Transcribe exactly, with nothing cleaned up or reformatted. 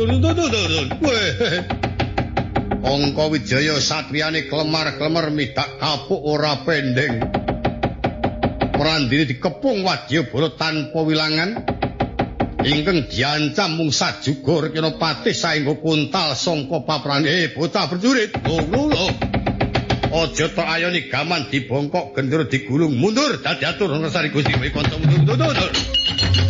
Angka Wijaya satriyane klemar-klemer midak kapuk ora pendeng. Prandini dikepung Wadyabala tanpa wilangan. Ingkang diancam mung sajuga Rekana Patih saengga kuntal sangka paprane eh bocah prajurit. Lho lho. Aja tok ayoni gaman dibongkok gendera digulung mundur dadi atur ngersani Gusti kowe kanca mundur.